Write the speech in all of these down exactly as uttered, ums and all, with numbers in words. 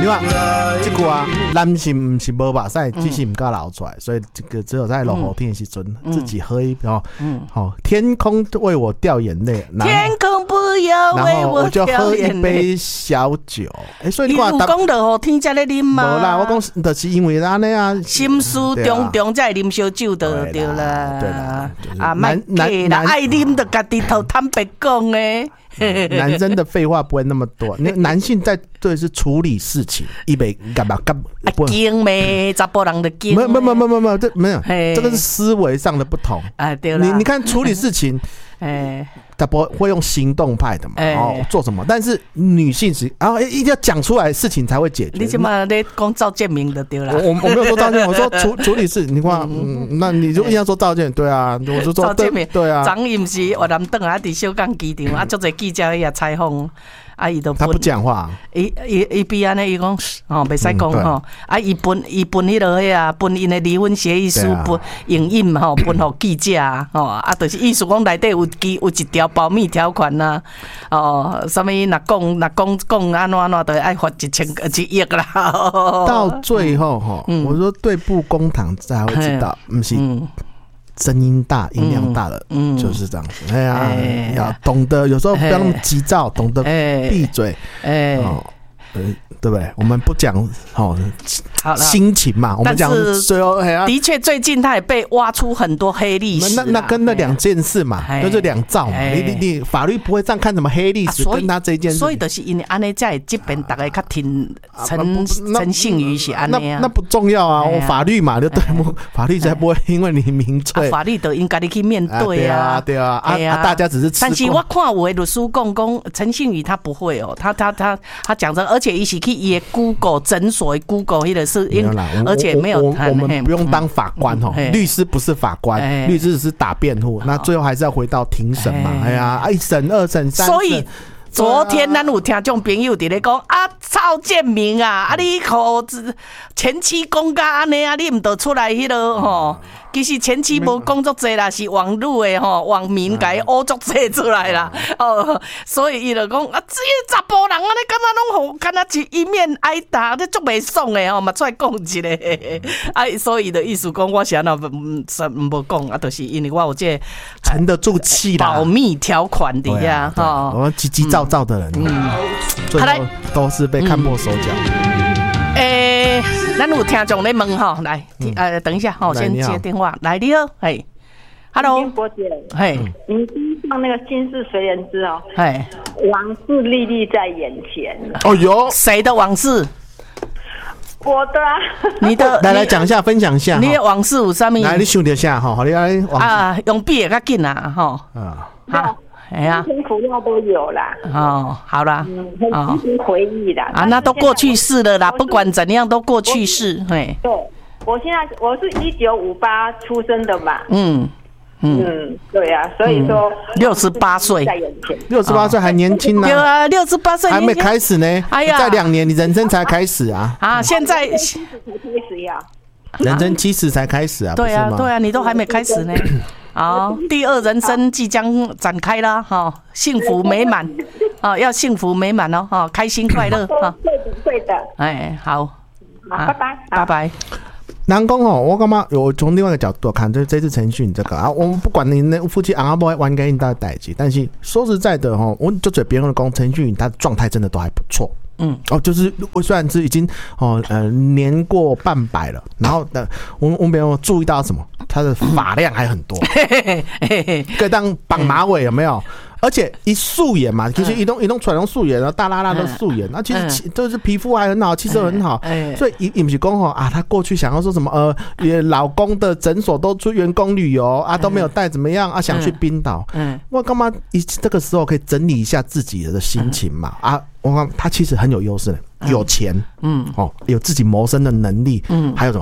你看这个啊，男性不是无把赛，只是唔敢流出来，所以这个只有在落雨天的时阵，自己喝一哦，好，天空为我掉眼泪， 天空不要为我掉眼泪，然后我就喝一杯小酒。哎，所以你看， 有讲落雨天才咧啉嘛？ 无啦，我讲就是因为安尼啊， 心思重重才会啉烧酒就对啦。 对啦， 啊，蛮给啦，爱啉就家己头坦白讲诶。 男生的废话不会那么多，那男性在对是处理事情，一杯干嘛干不惊咩？查甫人的惊？ 没有没有没有没有，这没有，这个是思维上的不同。 啊，对啦， 你你看处理事情，哎，他不会用行动派的嘛？哦，做什么？但是女性是，然后一定要讲出来事情才会解决。 你起码得讲赵建明的对啦。 我我没有说赵建明，我说处处理事。你看，嗯，那你就硬要说赵建明，对啊，我就说赵建明， 对啊。 昨伊不是越南等啊，伫小港机场啊，足侪记者也采访。啊，伊都他不讲话， 伊伊伊比安尼，伊讲哦，袂使讲吼。啊，伊分伊分迄落迄啊，分因的离婚协议书，分影印吼，分互记者吼。啊，就是意思讲内底有记有一条保密条款呐。哦，什么若讲若讲讲安怎安怎，都爱罚一千一亿啦。 到最后哈，我说对簿公堂才会知道，不是。声音大、音量大的，嗯，就是这样子。哎呀，哎要懂得，有时候不要那么急躁，懂得闭嘴。哎，哦，对不对？我们不讲哦，心情嘛，我们讲最后。 的确，最近他也被挖出很多黑历史。 那那跟那两件事嘛，就是两造嘛。你你你法律不会这样看什么黑历史，跟他这件事。 所以就是因为安尼在这边大概较听陈陈信宇是安尼啊。 那不重要啊，我法律嘛，就对不？法律才不会因为你名罪， 法律都应该你去面对啊。 对啊，对啊，啊，大家只是。 但是我看有的律师讲讲陈信宇他不会哦，他他他他讲着，而且一起去也 Google 诊所 Google 迄个是，而且没有我们不用当法官哦，律师不是法官，律师只是打辩护，那最后还是要回到庭审嘛。哎呀，一审、二审、三审。 所以昨天咱有听众朋友伫咧讲啊，赵建明啊，啊你可前妻讲甲安尼啊，你唔得出来迄个吼。其实前期无工作济啦，是网络的吼，网民甲伊乌作济出来啦。哦，所以伊就讲啊，这查甫人啊，你敢若拢好，敢若一一面挨打，你足袂爽的吼，嘛出来讲一下。啊，所以的意思讲，我是安那唔无讲啊，就是因为我有这沉得住气啦， 保密条款底下哈。 我急急躁躁的人，嗯，最后都是被看破手脚。 诶，咱有听众咧问吼，来，呃，等一下吼，先接电话。来，你好，嘿 ，Hello， 波姐， 嘿， 你放那个《心事随人知》哦， 嘿， 往事历历在眼前。 哦哟， 谁的往事？ 我的啊， 你的， 来来讲一下，分享一下。 你的往事有啥物？ 来，你想一下哈，好，你来啊，用笔也较紧啊，吼， 啊，好。 哎呀， 辛苦料都有啦。 哦，好啦， 嗯，很值得回忆的啊，那都过去式了啦，不管怎样都过去式。嘿， 对，我现在我是一九五八出生的嘛。嗯嗯，对啊，所以说六十八岁， 六十八岁还年轻呢。 对啊，六十八岁还没开始呢。哎呀，再两年你人生才开始啊。 啊，现在七十才开始呀。 人生七十才开始啊。 对啊，对啊，你都还没开始呢。好，第二人生即将展开啦，哈，幸福美满，啊，要幸福美满哦，哈，开心快乐，哈， 对的，对的， 哎，好， 拜拜， 拜拜。 南宫哦，我干嘛？我从另外一个角度看，就这次陈讯这个啊，我们不管你那夫妻昂阿不玩给你大的代际，但是说实在的哈，我就嘴别人的讲陈讯，他的状态真的都还不错。嗯，哦，就是虽然是已经哦呃年过半百了，然后呢，我们我们没有注意到什么，他的发量还很多，可以当绑马尾有没有？而且一素颜嘛，其实一弄一弄出来用素颜，然后大拉拉的素颜，那其实就是皮肤还很好，气色很好，所以也也不是讲吼啊，他过去想要说什么呃，也老公的诊所都出员工旅游啊，都没有带怎么样啊，想去冰岛，嗯，我干嘛一这个时候可以整理一下自己的心情嘛啊，我他其实很有优势的，有钱，嗯，哦，有自己谋生的能力，嗯，还有什么？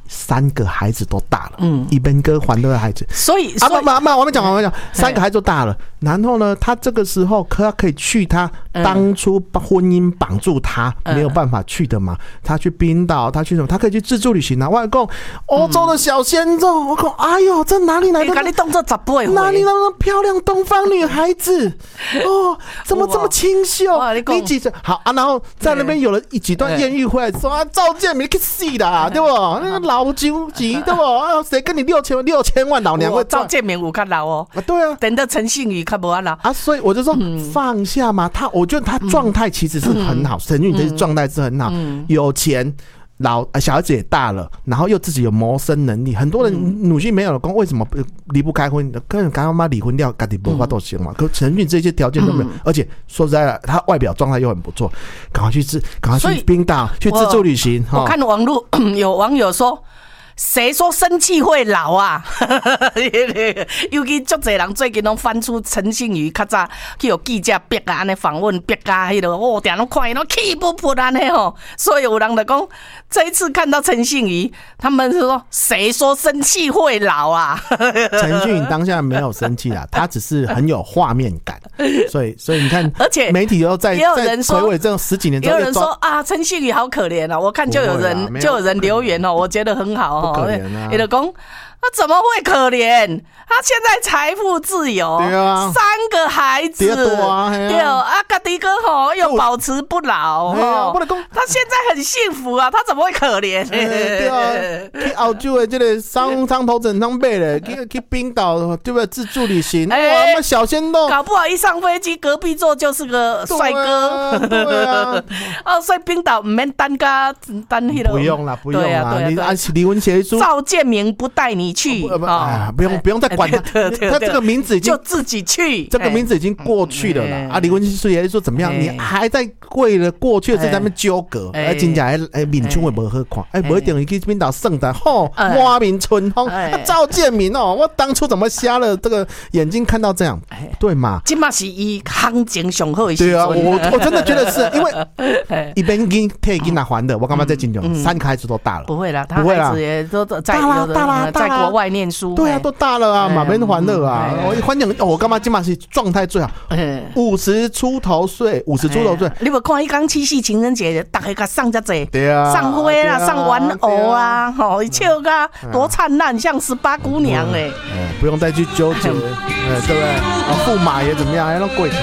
三个孩子都大了，嗯，一边哥还的孩子， 所以啊，妈妈妈，我们讲，我们讲，三个孩子都大了，然后呢，他这个时候可可以去他当初婚姻绑住他、嗯、没有办法去的嘛，他去冰岛，他去什么，他可以去自助旅行啊。我讲欧洲的小鲜肉，我讲，哎呦，这哪里来的？ 欸、你动作十八回， 哪里来的漂亮东方女孩子？哦，怎么这么清秀？你几岁？好啊，然后在那边有了一几段艳遇回来，说啊，赵建明去死啦，对不？那个老纠集，对不？啊，谁跟你六千六千万老娘会赵建明有较老哦， 啊，对啊， 等到陈信宇较无啊老啊，所以我就说、嗯、放下嘛，他我觉得他状态其实是很好，陈俊的状态是很好，嗯、有钱。老小孩子也大了，然后又自己有谋生能力，很多人女性没有老公，为什么离不开婚？跟人刚刚妈离婚掉，自己没法都行嘛。可陈俊这些条件都没有，而且说实在的，他外表状态又很不错，赶快去自，赶快去冰岛去自助旅行。 我, 我看网络有网友说。谁说生气会老啊？尤其足侪人最近拢翻出陈信宇较早去有记者逼啊，安尼访问逼啊，迄个哦，定拢看伊拢气不不安尼吼。所以有人就讲，这一次看到陈信宇，他们是说谁说生气会老啊？ 陈信宇当下没有生气啊，他只是很有画面感，所以所以你看，而且媒体又在也有人说， 回味这种十几年之后， 也有人说啊，陈信宇好可怜啊，我看就有人有就有人留言哦，我觉得很好哦。 不可怜啊！ 你就讲，他怎么会可怜？他现在财富自由， 对啊， 三个孩子， 对啊， 对啊，家己哥吼又保持不老，吼，他现在很幸福啊，他怎么会可怜？ 对啊，去澳洲的这个商商头整商背嘞，去去冰岛对不对？自助旅行，哇，那小鲜肉， 搞不好一上飞机，隔壁座就是个帅哥， 对啊， 哦，所以冰岛唔免单家单迄个， 不用啦，不用啦，你按离婚协议书， 赵建明不带你去， 啊，不用不用再管他，他这个名字已经就自己去， 这个名字已经过去了啦。啊，离婚协议说怎么样？你还在为了过去的事在那边纠葛，哎，真正哎哎，面春会不好看，哎，不一定去冰岛圣诞吼，花明春风，赵建明哦，我当初怎么瞎了这个眼睛看到这样，对嘛？ 今嘛是以行情上好的时对啊，我我真的觉得是因为一边跟退给拿还的，我干嘛在金融？三个孩子都大了， 不会啦，他孩子也都在大啦大啦在国外念书， 对啊，都大了啊，马边还了啊，我环境哦，我干嘛今嘛是状态最好，五十出头岁，五十出头岁， 你有看一刚七夕情人节，大家甲送遮济， 对啊， 上花啦，上玩偶啦，吼，笑个多灿烂，像十八姑娘嘞， 不用再去纠结，对不对？驸马爷怎么样？还弄跪起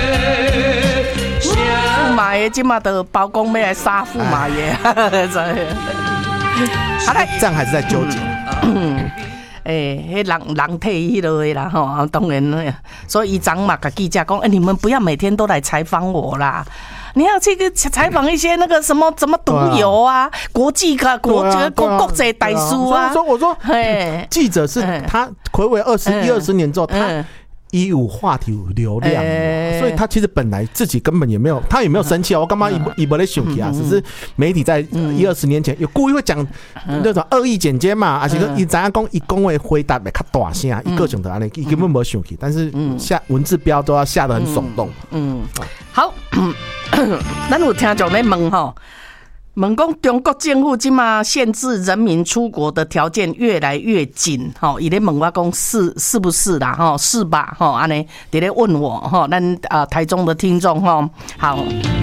驸马爷今嘛的包公要来杀驸马爷， 好嘞，这样还是在纠结。 哎，迄人人体迄落啦吼，当然，所以伊昨嘛甲记者讲，哎，你们不要每天都来采访我啦，你要去采访一些那个什么什么毒油啊，国际个国这个国国际大师啊。 所以我说，记者是他睽违二十一二十年之后，他。一有话题有流量，欸、所以他其实本来自己根本也没有，他也没有生气啊。我干嘛一不在生气啊？只是媒体在一二十年前有故意会讲那种恶意剪接嘛，而且伊怎样讲，伊讲的回答会较大声，伊各种的安尼，伊根本没生气，但是下文字标都要下得很耸动。嗯， 嗯好，咱有听众在问吼。问讲中国政府今嘛限制人民出国的条件越来越紧，吼，伊咧问我讲是是不是啦，吼，是吧，吼，安尼伫咧问我，吼，咱啊台中的听众，吼，好。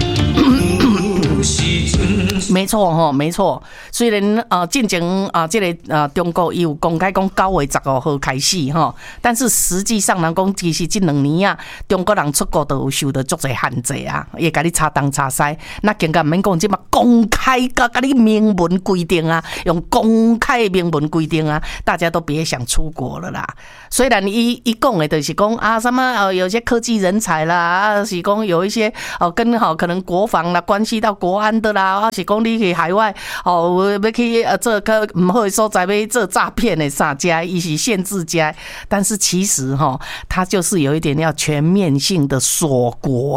没错哈，没错。虽然呃，进前啊，这个呃，中国有公开讲九月十五号开始哈，但是实际上人讲其实这两年啊，中国人出国都有受到足侪限制啊，也甲你插东插西。那更加唔免讲，即嘛公开甲甲你明文规定啊，用公开明文规定啊，大家都别想出国了啦。虽然伊伊讲的就是讲啊，什么呃，有些科技人才啦，啊是讲有一些哦，跟好可能国防啦，关系到国安的啦，啊是讲你去海外哦，要去呃做个唔好的所在要做诈骗的啥家，伊是限制家，但是其实哈、哦，它就是有一点要全面性的锁国啦。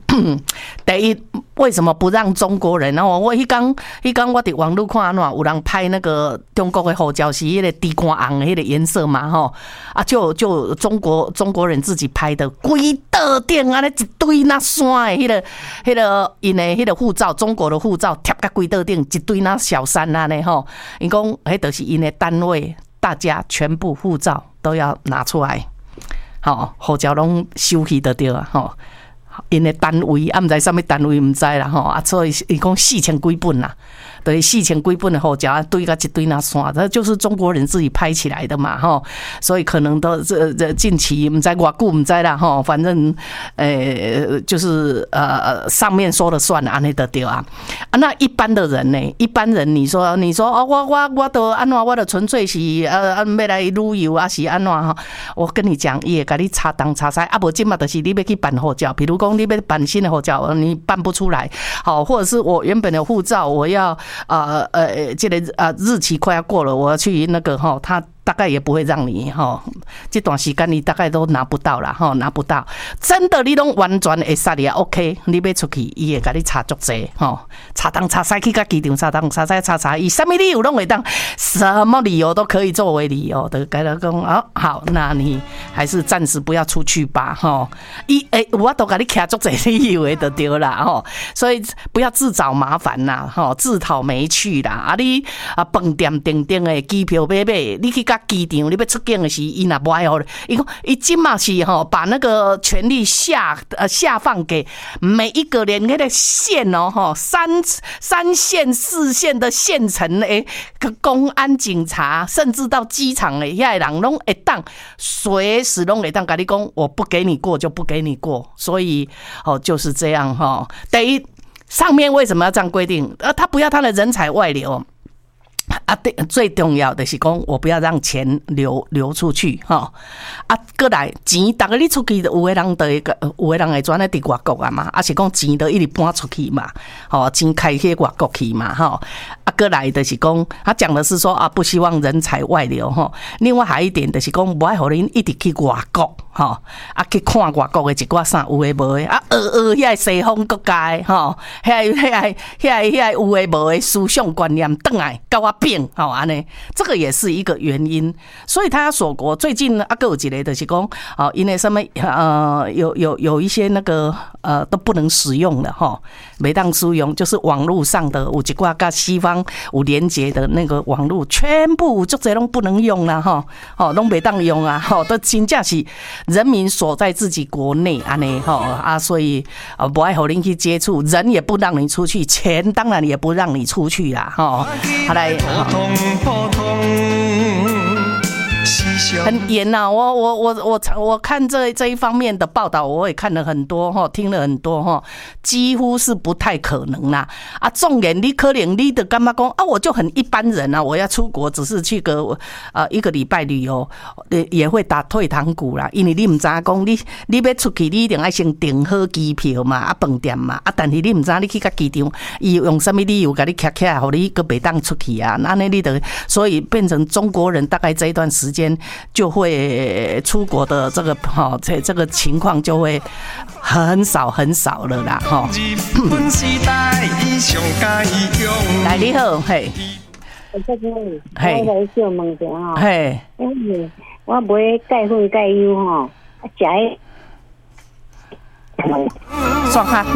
第一，为什么不让中国人？然后我迄刚迄刚我伫网络看安怎有人拍那个中国的护照是迄个地瓜红的迄个颜色嘛吼啊，就就中国中国人自己拍的，规道顶安尼一堆那山的迄、那个迄、那个因的迄个护照，中国的护照贴甲规道顶一堆那小山安尼吼，因讲迄就是因的单位，大家全部护照都要拿出来，吼护照拢收起就对啊吼。因的单位啊，毋知啥物单位，毋知啦吼啊，所以伊讲四千几本啦，对，四千几本的护照啊，堆甲一堆那山，这就是中国人自己拍起来的嘛吼，所以可能都这这近期毋知偌久毋知啦吼，反正呃就是呃上面说了算，安尼就对啊。啊，那一般的人呢？一般人你说你说哦，我我我都安怎？我都纯粹是呃要来旅游啊，是安怎哈？我跟你讲，伊会甲你查东查西，啊无即嘛就是你要去办护照，比如讲你要办新的护照，你办不出来，好，或者是我原本的护照我要呃呃这个呃日期快要过了，我要去那个哈他。大概也不会让你哈，这段时间你大概都拿不到啦哈，拿不到。真的你拢完全会杀你啊 ，OK， 你要出去，伊会甲你查足济吼，查东查西去甲机场查东查西查查，以什么理由拢会当，什么理由都可以作为理由的，跟他讲啊，好，那你还是暂时不要出去吧哈。伊诶，我都甲你徛足济理由的就对啦吼，所以不要自找麻烦啦吼，自讨没趣啦。啊你啊饭店订订的机票买买，你去甲机场你要出境的时，伊若不爱好，伊讲伊今嘛是吼把那个权力下呃下放给每一个连那个县哦吼三三县四县的县城诶，公安警察甚至到机场诶，遐人拢会当随时拢会当跟你讲，我不给你过就不给你过，所以哦就是这样哈。第一，上面为什么要这样规定？呃，他不要他的人才外流。啊，对，最重要的是讲，我不要让钱流流出去哈。啊，过来钱，大概你出去，有的人的个，有的人会转来伫外国啊嘛，啊是讲钱都一直搬出去嘛，吼，钱开去外国去嘛，吼。啊，过来的是讲，他讲的是说啊，不希望人才外流哈。另外还一点就是讲，不爱互恁一直去外国哈，啊去看外国的一寡啥有诶无诶，啊学学遐西方国家吼，遐遐遐遐有诶无诶思想观念，转来甲我变吼安尼，这个也是一个原因。所以他锁国最近啊，还有一个就是讲，哦，因为什么呃，有有有一些那个呃都不能使用了哈，没当使用，就是网络上的有一寡跟西方有连结的那个网络，全部就这拢不能用了哈，哦，拢没当用啊，吼，都真正是人民锁在自己国内安尼吼啊，所以啊不爱和您去接触，人也不让你出去，钱当然也不让你出去啦，哈，好来。很严呐、啊，我我我我我看这这一方面的报道，我也看了很多哈，听了很多哈，几乎是不太可能啦。啊，重点你可能你的干嘛讲啊？我就很一般人啊，我要出国只是去个呃一个礼拜旅游，也会打退堂鼓啦。因为你唔知讲你你要出去，你一定要先订好机票嘛，啊饭店嘛，啊但是你唔知你去到机场，伊用什么理由给你卡起来，互你个袂当出去啊？那你的所以变成中国人大概这一段时间。就会出国的这个哈，这这个情况就会很少很少了啦哈。来你好，嘿，嘿， 我来小问者吼， 嘿， 我买钙粉钙油吼，食。 算哈。